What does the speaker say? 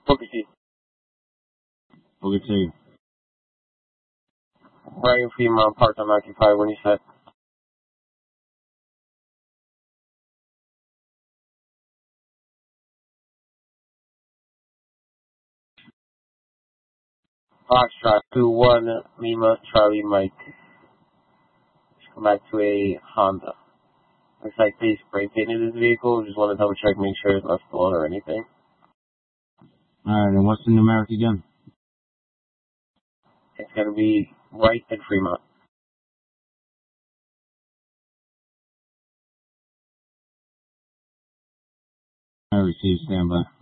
Booker T. Booker T. Right in Fremont, parked unoccupied when you said. Foxtrot 2-1, Lima, Charlie, Mike. Let's come back to a Honda. Looks like they spray painted this vehicle. Just want to double check, make sure it's not stolen or anything. Alright, and what's the numeric again? It's going to be right in Fremont. I received standby.